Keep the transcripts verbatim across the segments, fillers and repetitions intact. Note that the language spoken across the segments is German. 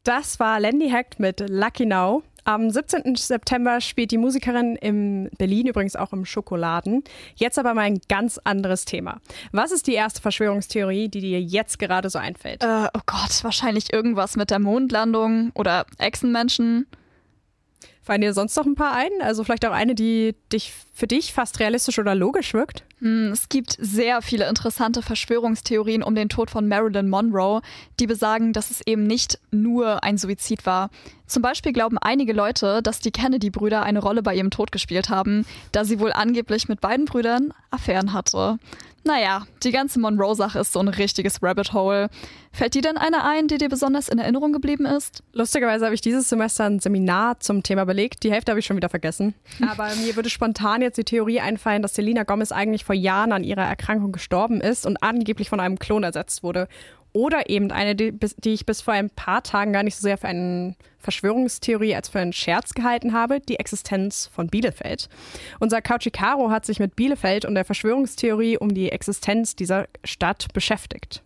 Das war Landy Hecht mit Lucky Now. Am siebzehnten September spielt die Musikerin in Berlin, übrigens auch im Schokoladen. Jetzt aber mal ein ganz anderes Thema. Was ist die erste Verschwörungstheorie, die dir jetzt gerade so einfällt? Äh, oh Gott, wahrscheinlich irgendwas mit der Mondlandung oder Echsenmenschen. Fallen dir sonst noch ein paar ein? Also vielleicht auch eine, die dich für dich fast realistisch oder logisch wirkt? Hm, es gibt sehr viele interessante Verschwörungstheorien um den Tod von Marilyn Monroe, die besagen, dass es eben nicht nur ein Suizid war. Zum Beispiel glauben einige Leute, dass die Kennedy-Brüder eine Rolle bei ihrem Tod gespielt haben, da sie wohl angeblich mit beiden Brüdern Affären hatte. Naja, die ganze Monroe-Sache ist so ein richtiges Rabbit Hole. Fällt dir denn eine ein, die dir besonders in Erinnerung geblieben ist? Lustigerweise habe ich dieses Semester ein Seminar zum Thema belegt. Die Hälfte habe ich schon wieder vergessen. Aber mir würde spontan jetzt die Theorie einfallen, dass Selena Gomez eigentlich vor Jahren an ihrer Erkrankung gestorben ist und angeblich von einem Klon ersetzt wurde. Oder eben eine, die, die ich bis vor ein paar Tagen gar nicht so sehr für eine Verschwörungstheorie als für einen Scherz gehalten habe, die Existenz von Bielefeld. Unser Couchy Caro hat sich mit Bielefeld und der Verschwörungstheorie um die Existenz dieser Stadt beschäftigt.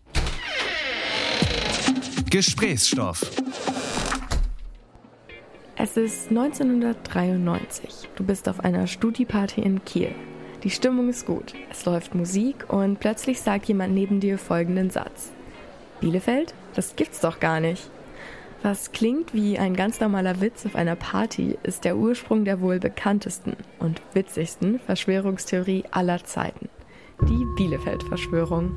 Gesprächsstoff. Es ist neunzehnhundertdreiundneunzig. Du bist auf einer Studi-Party in Kiel. Die Stimmung ist gut, es läuft Musik und plötzlich sagt jemand neben dir folgenden Satz. Bielefeld? Das gibt's doch gar nicht. Was klingt wie ein ganz normaler Witz auf einer Party, ist der Ursprung der wohl bekanntesten und witzigsten Verschwörungstheorie aller Zeiten. Die Bielefeld-Verschwörung.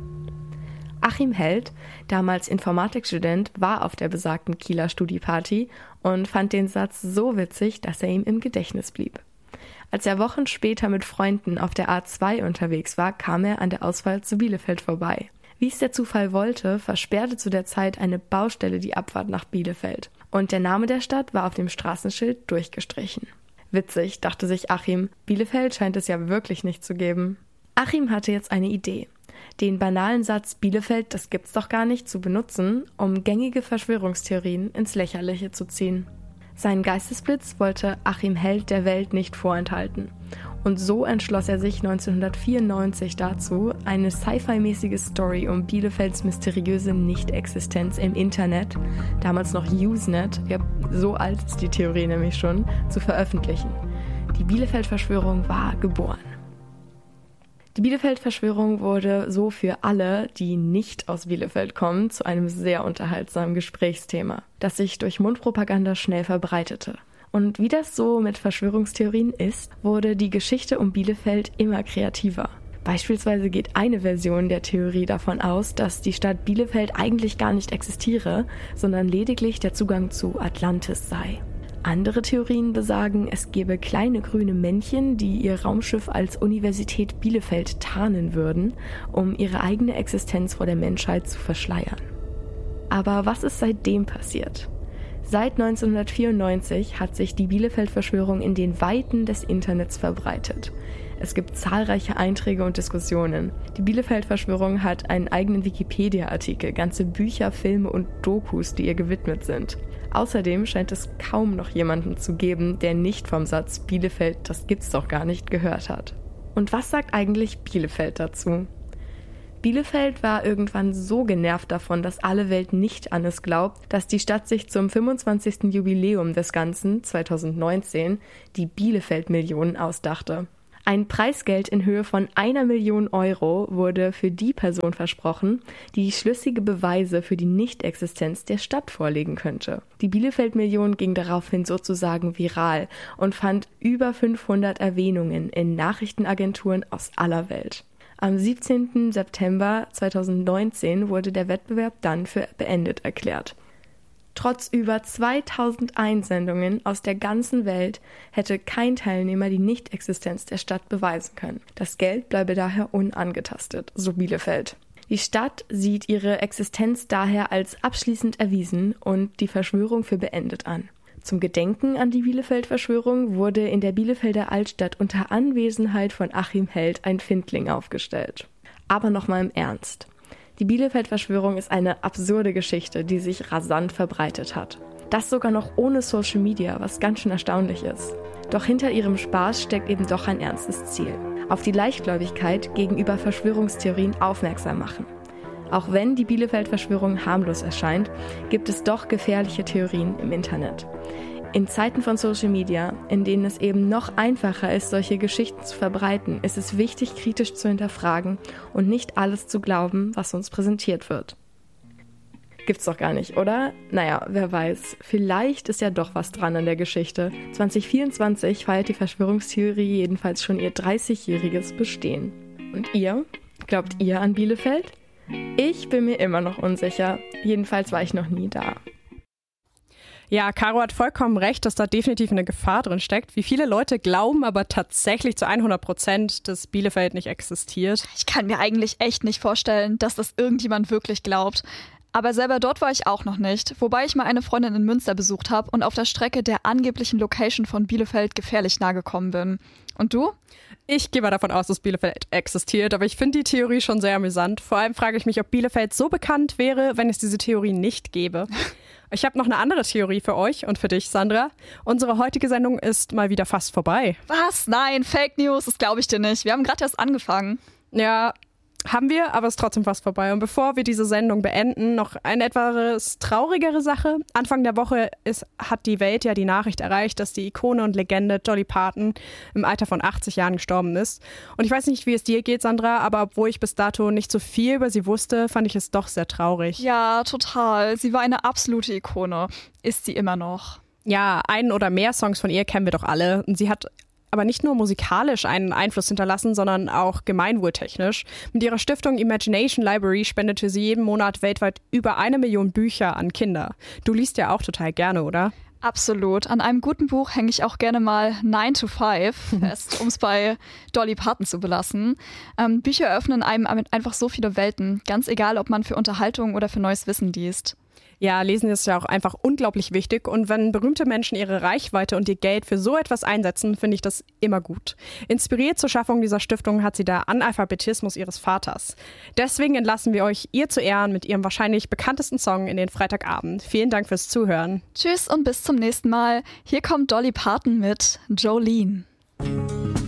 Achim Held, damals Informatikstudent, war auf der besagten Kieler Studi-Party und fand den Satz so witzig, dass er ihm im Gedächtnis blieb. Als er Wochen später mit Freunden auf der A zwei unterwegs war, kam er an der Ausfahrt zu Bielefeld vorbei. Wie es der Zufall wollte, versperrte zu der Zeit eine Baustelle die Abfahrt nach Bielefeld. Und der Name der Stadt war auf dem Straßenschild durchgestrichen. Witzig, dachte sich Achim, Bielefeld scheint es ja wirklich nicht zu geben. Achim hatte jetzt eine Idee. Den banalen Satz Bielefeld, das gibt's doch gar nicht, zu benutzen, um gängige Verschwörungstheorien ins Lächerliche zu ziehen. Seinen Geistesblitz wollte Achim Held der Welt nicht vorenthalten. Und so entschloss er sich neunzehnhundertvierundneunzig dazu, eine Sci-Fi-mäßige Story um Bielefelds mysteriöse Nicht-Existenz im Internet, damals noch Usenet, ja, so alt ist die Theorie nämlich schon, zu veröffentlichen. Die Bielefeld-Verschwörung war geboren. Die Bielefeld-Verschwörung wurde so für alle, die nicht aus Bielefeld kommen, zu einem sehr unterhaltsamen Gesprächsthema, das sich durch Mundpropaganda schnell verbreitete. Und wie das so mit Verschwörungstheorien ist, wurde die Geschichte um Bielefeld immer kreativer. Beispielsweise geht eine Version der Theorie davon aus, dass die Stadt Bielefeld eigentlich gar nicht existiere, sondern lediglich der Zugang zu Atlantis sei. Andere Theorien besagen, es gebe kleine grüne Männchen, die ihr Raumschiff als Universität Bielefeld tarnen würden, um ihre eigene Existenz vor der Menschheit zu verschleiern. Aber was ist seitdem passiert? Seit neunzehnhundertvierundneunzig hat sich die Bielefeld-Verschwörung in den Weiten des Internets verbreitet. Es gibt zahlreiche Einträge und Diskussionen. Die Bielefeld-Verschwörung hat einen eigenen Wikipedia-Artikel, ganze Bücher, Filme und Dokus, die ihr gewidmet sind. Außerdem scheint es kaum noch jemanden zu geben, der nicht vom Satz Bielefeld, das gibt's doch gar nicht, gehört hat. Und was sagt eigentlich Bielefeld dazu? Bielefeld war irgendwann so genervt davon, dass alle Welt nicht an es glaubt, dass die Stadt sich zum fünfundzwanzigsten Jubiläum des Ganzen, zweitausendneunzehn, die Bielefeld-Millionen ausdachte. Ein Preisgeld in Höhe von einer Million Euro wurde für die Person versprochen, die schlüssige Beweise für die Nichtexistenz der Stadt vorlegen könnte. Die Bielefeld-Million ging daraufhin sozusagen viral und fand über fünfhundert Erwähnungen in Nachrichtenagenturen aus aller Welt. Am siebzehnten September zweitausendneunzehn wurde der Wettbewerb dann für beendet erklärt. Trotz über zweitausend Einsendungen aus der ganzen Welt hätte kein Teilnehmer die Nichtexistenz der Stadt beweisen können. Das Geld bleibe daher unangetastet, so Bielefeld. Die Stadt sieht ihre Existenz daher als abschließend erwiesen und die Verschwörung für beendet an. Zum Gedenken an die Bielefeld-Verschwörung wurde in der Bielefelder Altstadt unter Anwesenheit von Achim Held ein Findling aufgestellt. Aber nochmal im Ernst. Die Bielefeld-Verschwörung ist eine absurde Geschichte, die sich rasant verbreitet hat. Das sogar noch ohne Social Media, was ganz schön erstaunlich ist. Doch hinter ihrem Spaß steckt eben doch ein ernstes Ziel. Auf die Leichtgläubigkeit gegenüber Verschwörungstheorien aufmerksam machen. Auch wenn die Bielefeld-Verschwörung harmlos erscheint, gibt es doch gefährliche Theorien im Internet. In Zeiten von Social Media, in denen es eben noch einfacher ist, solche Geschichten zu verbreiten, ist es wichtig, kritisch zu hinterfragen und nicht alles zu glauben, was uns präsentiert wird. Gibt's doch gar nicht, oder? Naja, wer weiß. Vielleicht ist ja doch was dran an der Geschichte. zwanzig vierundzwanzig feiert die Verschwörungstheorie jedenfalls schon ihr dreißigjähriges Bestehen. Und ihr? Glaubt ihr an Bielefeld? Ich bin mir immer noch unsicher. Jedenfalls war ich noch nie da. Ja, Caro hat vollkommen recht, dass da definitiv eine Gefahr drin steckt. Wie viele Leute glauben aber tatsächlich zu hundert Prozent, dass Bielefeld nicht existiert? Ich kann mir eigentlich echt nicht vorstellen, dass das irgendjemand wirklich glaubt. Aber selber dort war ich auch noch nicht, wobei ich mal eine Freundin in Münster besucht habe und auf der Strecke der angeblichen Location von Bielefeld gefährlich nahe gekommen bin. Und du? Ich gehe mal davon aus, dass Bielefeld existiert, aber ich finde die Theorie schon sehr amüsant. Vor allem frage ich mich, ob Bielefeld so bekannt wäre, wenn es diese Theorie nicht gäbe. Ich habe noch eine andere Theorie für euch und für dich, Sandra. Unsere heutige Sendung ist mal wieder fast vorbei. Was? Nein, Fake News, das glaube ich dir nicht. Wir haben gerade erst angefangen. Ja, haben wir, aber es ist trotzdem fast vorbei. Und bevor wir diese Sendung beenden, noch eine etwas traurigere Sache. Anfang der Woche ist, hat die Welt ja die Nachricht erreicht, dass die Ikone und Legende Dolly Parton im Alter von achtzig Jahren gestorben ist. Und ich weiß nicht, wie es dir geht, Sandra, aber obwohl ich bis dato nicht so viel über sie wusste, fand ich es doch sehr traurig. Ja, total. Sie war eine absolute Ikone. Ist sie immer noch. Ja, einen oder mehr Songs von ihr kennen wir doch alle. Und sie hat aber nicht nur musikalisch einen Einfluss hinterlassen, sondern auch gemeinwohltechnisch. Mit ihrer Stiftung Imagination Library spendete sie jeden Monat weltweit über eine Million Bücher an Kinder. Du liest ja auch total gerne, oder? Absolut. An einem guten Buch hänge ich auch gerne mal nine to five fest, um es bei Dolly Parton zu belassen. Ähm, Bücher eröffnen einem einfach so viele Welten, ganz egal, ob man für Unterhaltung oder für neues Wissen liest. Ja, Lesen ist ja auch einfach unglaublich wichtig und wenn berühmte Menschen ihre Reichweite und ihr Geld für so etwas einsetzen, finde ich das immer gut. Inspiriert zur Schaffung dieser Stiftung hat sie der Analphabetismus ihres Vaters. Deswegen entlassen wir euch ihr zu Ehren mit ihrem wahrscheinlich bekanntesten Song in den Freitagabend. Vielen Dank fürs Zuhören. Tschüss und bis zum nächsten Mal. Hier kommt Dolly Parton mit Jolene.